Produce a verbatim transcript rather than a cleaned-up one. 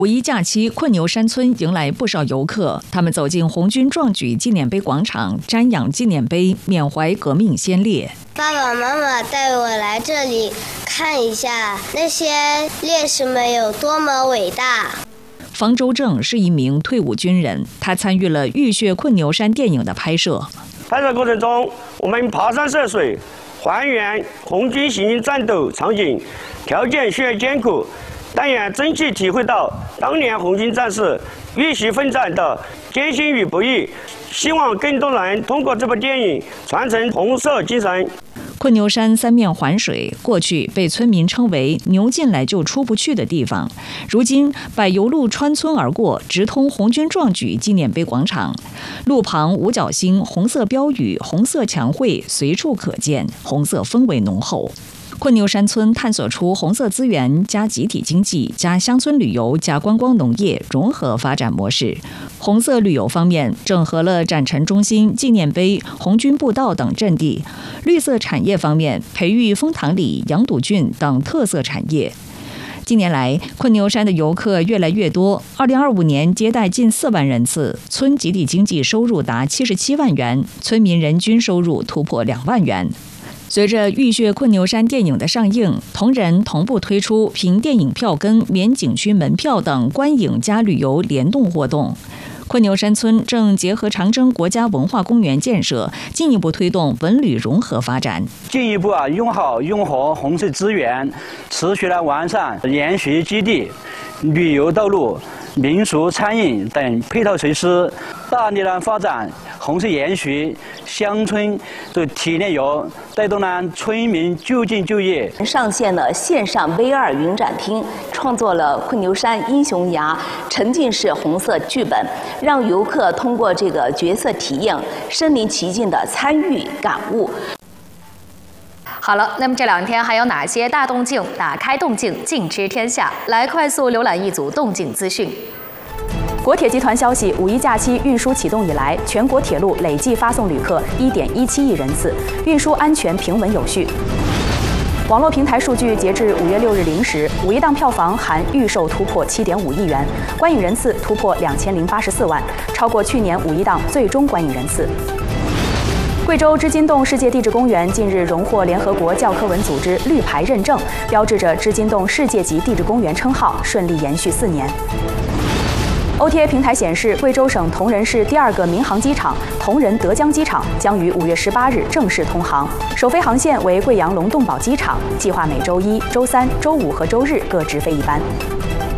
五一假期，困牛山村迎来不少游客。他们走进红军壮举纪念碑广场，瞻仰纪念碑，缅怀革命先烈。 爸爸妈妈带我来这里看一下那些烈士们有多么伟大。 方周正是一名退伍军人，他参与了《浴血困牛山》电影的拍摄。 拍摄过程中，我们爬山涉水，还原红军行军战斗场景，条件虽然艰苦，但也真切体会到当年红军战士浴血奋战的艰辛与不易。希望更多人通过这部电影传承红色精神。 困牛山三面环水，过去被村民称为牛进来就出不去的地方，如今柏油路穿村而过，直通红军壮举纪念碑广场。路旁五角星、红色标语、红色墙绘随处可见，红色氛围浓厚。困牛山村探索出红色资源加集体经济加乡村旅游加观光农业融合发展模式。红色旅游方面，整合了展陈中心、纪念碑、红军步道等阵地；绿色产业方面，培育枫糖李、羊肚菌等特色产业。近年来，困牛山的游客越来越多。二零二五年接待近四万人次，村集体经济收入达七十七万元，村民人均收入突破两万元。随着《浴血困牛山》电影的上映，同仁同步推出凭电影票根免景区门票等观影加旅游联动活动。困牛山村正结合长征国家文化公园建设，进一步推动文旅融合发展， 进一步啊用好用活红色资源，持续来完善研学基地、旅游道路、民俗餐饮等配套设施，大力呢发展红色研学、乡村的体验游，带动呢村民就近就业。 上线了线上 V 二 云展厅，创作了困牛山英雄崖沉浸式红色剧本，让游客通过这个角色体验，身临其境的参与感悟。 好了，那么这两天还有哪些大动静？打开动静，尽知天下。来快速浏览一组动静资讯。 国铁集团消息，五一假期运输启动以来，全国铁路累计发送旅客一点一七亿人次，运输安全平稳有序。网络平台数据，截至五月六日零时，五一档票房含预售突破七点五亿元，观影人次突破两千零八十四万，超过去年五一档最终观影人次。贵州织金洞世界地质公园近日荣获联合国教科文组织绿牌认证，标志着织金洞世界级地质公园称号顺利延续四年。O T A 平台显示，贵州省铜仁市第二个民航机场铜仁德江机场将于五月十八日正式通航，首飞航线为贵阳龙洞堡机场，计划每周一、周三、周五和周日各直飞一班。